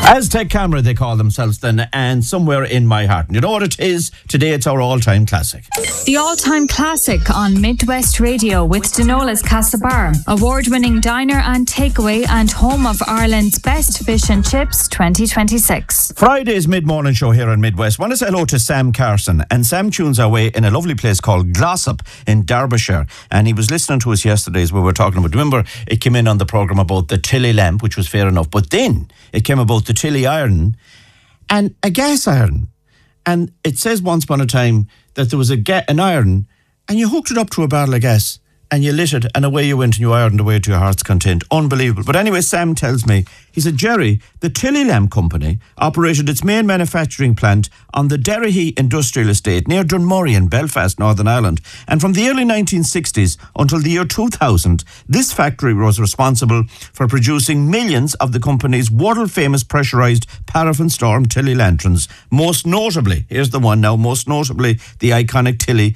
Aztec Camera, they call themselves then, and Somewhere in My Heart. And you know what it is? Today it's our all-time classic. The all-time classic on Midwest Radio with Denola's Castlebar, award-winning diner and takeaway and home of Ireland's best fish and chips 2026. Friday's mid-morning show here on Midwest. Want to say hello to Sam Carson. And Sam tunes our way in a lovely place called Glossop in Derbyshire. And he was listening to us yesterday as we were talking about. Remember, it came in on the programme about the Tilly lamp, which was fair enough. But then it came about the Tilly iron and a gas iron. And it says once upon a time that there was an iron and you hooked it up to a barrel of gas and you lit it and away you went and you ironed away to your heart's content. Unbelievable. But anyway, Sam tells me, he said, Jerry, the Tilly Lamp Company operated its main manufacturing plant on the Derryhee Industrial Estate near Dunmurry in Belfast, Northern Ireland. And from the early 1960s until the year 2000, this factory was responsible for producing millions of the company's world-famous pressurised paraffin storm Tilly lanterns. Most notably, here's the one now, most notably the iconic Tilly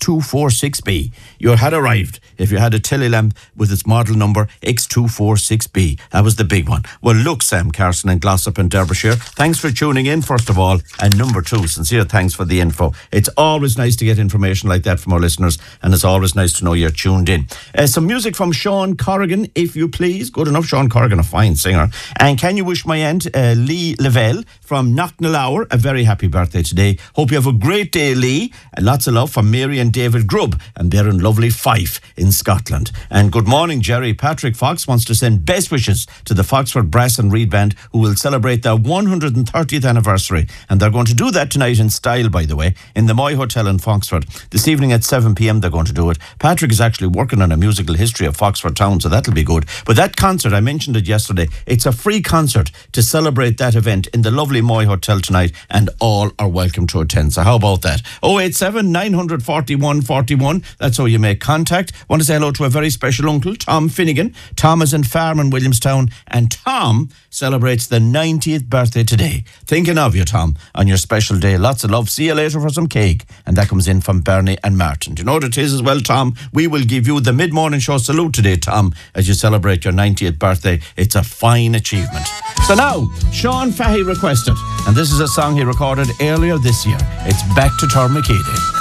X246B. You had arrived if you had a Tilly lamp with its model number X246B. That was the big one. Well, look, Sam Carson in Glossop in Derbyshire, thanks for tuning in, first of all. And number two, sincere thanks for the info. It's always nice to get information like that from our listeners, and it's always nice to know you're tuned in. Some music from Sean Corrigan, if you please. Good enough, Sean Corrigan, a fine singer. And can you wish my aunt, Lee Lavelle from Knocknallower, a very happy birthday today. Hope you have a great day, Lee. And lots of love from Mary and David Grubb, and they're in lovely Fife in Scotland. And good morning, Jerry. Patrick Fox wants to send best wishes to the Foxford Brass and Reed Band, who will celebrate their 130th anniversary. And they're going to do that tonight in style, by the way, in the Moy Hotel in Foxford. This evening at 7 p.m. they're going to do it. Patrick is actually working on a musical history of Foxford town, so that'll be good. But that concert, I mentioned it yesterday, it's a free concert to celebrate that event in the lovely Moy Hotel tonight, and all are welcome to attend. So how about that? 087 941 41. That's how you make contact. Want to say hello to a very special uncle, Tom Finnegan. Tom is in Farman, Williamstown, and Tom celebrates the 90th birthday today. Thinking of you, Tom, on your special day. Lots of love. See you later for some cake. And that comes in from Bernie and Martin. Do you know what it is as well, Tom? We will give you the mid-morning show salute today, Tom, as you celebrate your 90th birthday. It's a fine achievement. So now, Sean Fahey requested, and this is a song he recorded earlier this year. It's Back to Tormakeedy.